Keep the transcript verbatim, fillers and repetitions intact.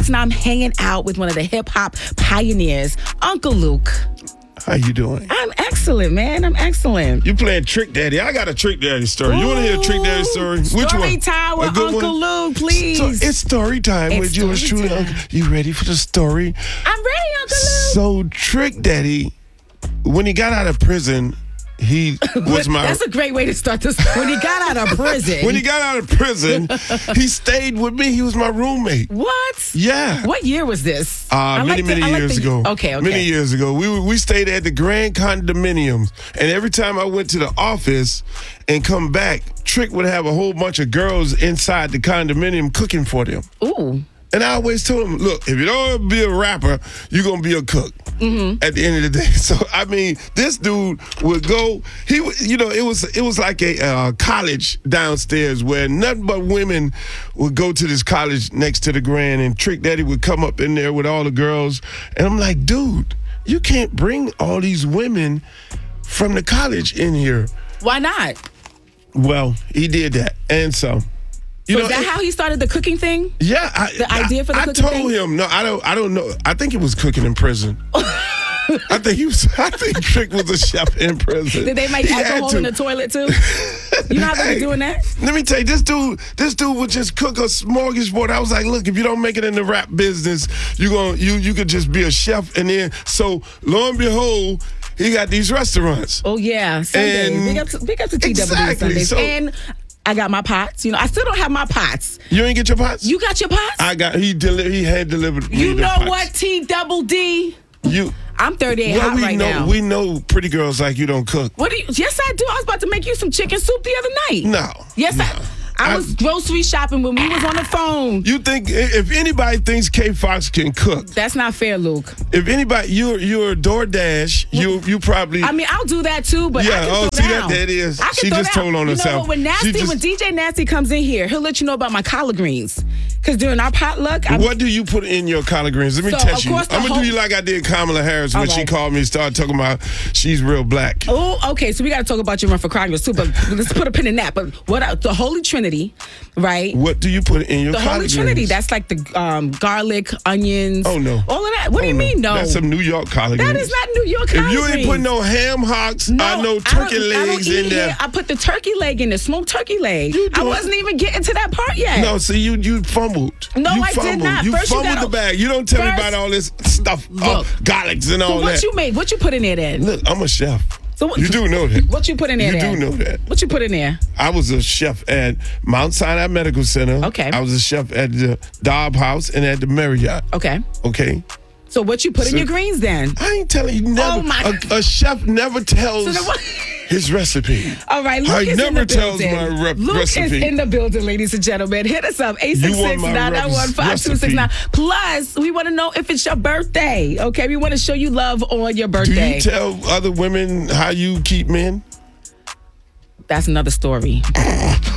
Fox, and I'm hanging out with one of the hip-hop pioneers, Uncle Luke. How you doing? I'm excellent, man. I'm excellent. You playing Trick Daddy. I got a Trick Daddy story. You want to hear a Trick Daddy story? Which story one? time with A good Uncle one? Luke, please. So, it's story time It's with yours story truly. time. Uncle. You ready for the story? I'm ready, Uncle Luke. So Trick Daddy, when he got out of prison, he was my... That's a great way to start this. When he got out of prison. When he got out of prison, he stayed with me. He was my roommate. What? Yeah. What year was this? Uh, I many, like many the- I like years the- ago. Okay, okay. Many years ago. We were- we stayed at the Grand Condominium. And every time I went to the office and come back, Trick would have a whole bunch of girls inside the condominium cooking for them. Ooh. And I always told him, look, if you don't be a rapper, you're going to be a cook Mm-hmm. at the end of the day. So, I mean, this dude would go, he, would- you know, it was it was like a uh, college downstairs where nothing but women would go to this college next to the Grand, and Trick Daddy would come up in there with all the girls. And I'm like, dude, you can't bring all these women from the college in here. Why not? Well, he did that. And so... You So know, is that it- how he started the cooking thing? Yeah, I, The idea for the I, I cooking told thing? him no. I don't. I don't know. I think he was cooking in prison. I think he was. I think Trick was a chef in prison. Did they make He had alcohol to. in the toilet too? You know how they Hey, be doing that? Let me tell you, this dude, this dude would just cook a smorgasbord. I was like, look, if you don't make it in the rap business, you going you you could just be a chef. And then, so lo and behold, he got these restaurants. Oh yeah, Sundays. And- Big up to, big up to T W Exactly, Sundays. so- And I got my pots. You know, I still don't have my pots. You ain't get your pots? You got your pots? I got. He deli- He had delivered. me you the know pots. what, T double D? You. I'm thirty-eight Well, hot we right know. now. We know pretty girls like you don't cook. What do you? Yes, I do. I was about to make you some chicken soup the other night. No. Yes, no. I. I I- was grocery shopping when we was on the phone. You think if anybody thinks K Fox can cook, That's not fair, Luke. if anybody you're you're DoorDash, you you probably I mean, I'll do that too, but Yeah, I can oh, throw see, that- down. that is- I can she throw just down. told on You know herself. what? When Nasty, She just- when D J Nasty comes in here, he'll let you know about my collard greens. Because during our potluck, I what do you put in your collard greens? Let me So, test of you. course, the I'm gonna whole- do you like I did Kamala Harris when All she right. called me and started talking about she's real black. Oh, okay. So we got to talk about your run for Congress too, but let's put a pin in that. But what I- the Holy Trinity, right? What do you put in your The collard Holy greens? Trinity. That's like the um, garlic, onions. Oh, no. All of that. What do Oh, you mean no? That's some New York collard That greens. is not New York If collard you ain't greens. put no ham hocks, No, I know don't- turkey I don't legs eat in there. here. I put the turkey leg in there, smoked turkey leg. You I doing- wasn't even getting to that part yet. No, see, you you fumbled. No, you I did fumbled. not. You First you fumbled gotta- the bag. You don't tell me First- about all this stuff, uh, Look. garlics and So all what that. you made? What you put in there then? Look, I'm a chef. So what, You do know that. What you put in there? You then? do know that. What you put in there? I was a chef at Mount Sinai Medical Center. Okay. I was a chef at the Dobb House and at the Marriott. Okay. Okay. So what you put in So- your greens then? I ain't telling you never. Oh, my- A, a chef never tells So then what- his recipe. All right, Luke I is in never the tells building. my rep- Luke recipe. is in the building, ladies and gentlemen. Hit us up, eight six You want six, my nine nine one, five two six nine. recipe. Plus, we want to know if it's your birthday, okay? We want to show you love on your Do birthday. you tell other women how you keep men? That's another story.